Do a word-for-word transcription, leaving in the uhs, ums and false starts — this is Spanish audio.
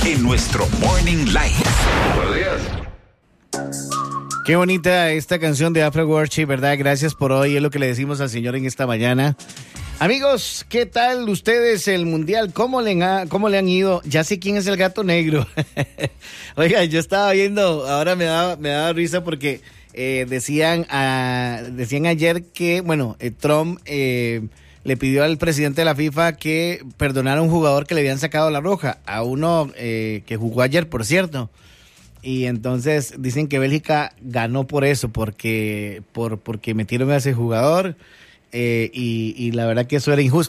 en nuestro Morning Live. Buenos días. Qué bonita esta canción de Afro Worship, ¿verdad? Gracias por hoy, es lo que le decimos al Señor en esta mañana. Amigos, ¿qué tal ustedes el Mundial? ¿Cómo le, ha, cómo le han ido? Ya sé quién es el gato negro. Oiga, yo estaba viendo, ahora me daba, me daba risa porque eh, decían, a, decían ayer que, bueno, eh, Trump eh, le pidió al presidente de la FIFA que perdonara a un jugador que le habían sacado la roja, a uno eh, que jugó ayer, por cierto. Y entonces dicen que Bélgica ganó por eso, porque por porque metieron a ese jugador eh, y, y la verdad que eso era injusto.